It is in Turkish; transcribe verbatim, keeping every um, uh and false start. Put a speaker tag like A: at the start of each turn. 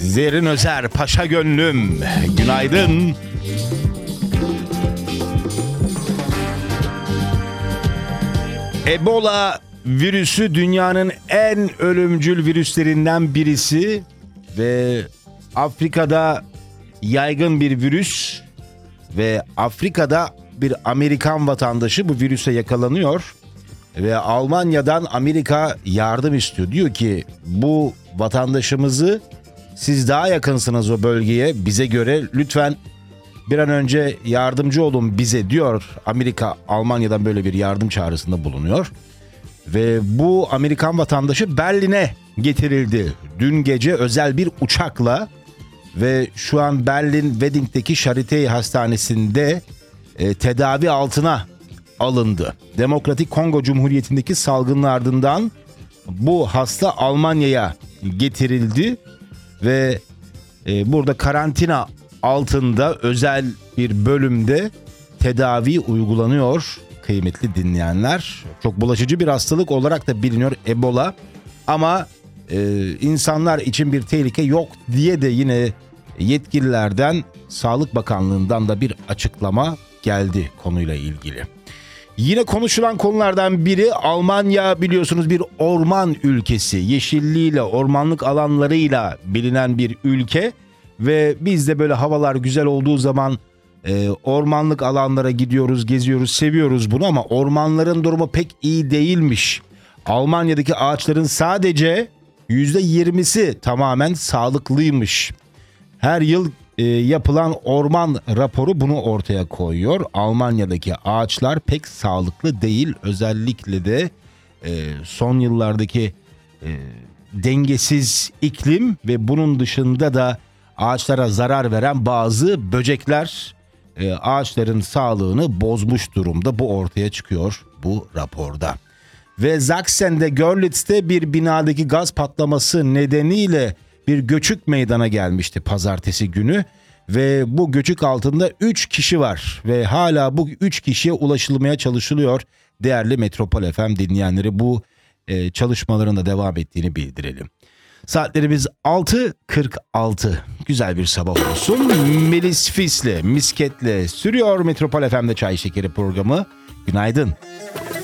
A: Zerrin Özer, Paşa Gönlüm. Günaydın. Ebola virüsü dünyanın en ölümcül virüslerinden birisi ve Afrika'da yaygın bir virüs ve Afrika'da bir Amerikan vatandaşı bu virüse yakalanıyor ve Almanya'dan Amerika yardım istiyor. Diyor ki bu vatandaşımızı, siz daha yakınsınız o bölgeye, bize göre, lütfen bir an önce yardımcı olun bize diyor. Amerika Almanya'dan böyle bir yardım çağrısında bulunuyor. Ve bu Amerikan vatandaşı Berlin'e getirildi. Dün gece özel bir uçakla ve şu an Berlin Wedding'deki Charité Hastanesi'nde e, tedavi altına alındı. Demokratik Kongo Cumhuriyeti'ndeki salgının ardından bu hasta Almanya'ya getirildi ve e, burada karantina altında özel bir bölümde tedavi uygulanıyor kıymetli dinleyenler. Çok bulaşıcı bir hastalık olarak da biliniyor Ebola, ama e, insanlar için bir tehlike yok diye de yine yetkililerden, Sağlık Bakanlığı'ndan da bir açıklama geldi konuyla ilgili. Yine konuşulan konulardan biri, Almanya biliyorsunuz bir orman ülkesi. Yeşilliğiyle, ormanlık alanlarıyla bilinen bir ülke ve biz de böyle havalar güzel olduğu zaman e, ormanlık alanlara gidiyoruz, geziyoruz, seviyoruz bunu, ama ormanların durumu pek iyi değilmiş. Almanya'daki ağaçların sadece yüzde yirmisi tamamen sağlıklıymış. Her yıl e, yapılan orman raporu bunu ortaya koyuyor. Almanya'daki ağaçlar pek sağlıklı değil. Özellikle de e, son yıllardaki e, dengesiz iklim ve bunun dışında da ağaçlara zarar veren bazı böcekler e, ağaçların sağlığını bozmuş durumda. Bu ortaya çıkıyor bu raporda. Ve Sachsen'de, Görlitz'te bir binadaki gaz patlaması nedeniyle bir göçük meydana gelmişti pazartesi günü ve bu göçük altında üç kişi var ve hala bu üç kişiye ulaşılmaya çalışılıyor. Değerli Metropol F M dinleyenleri, bu e, çalışmaların da devam ettiğini bildirelim. Saatlerimiz altı kırk altı. Güzel bir sabah olsun. Melis Fis'le, Misket'le sürüyor Metropol F M'de Çay Şekeri programı. Günaydın.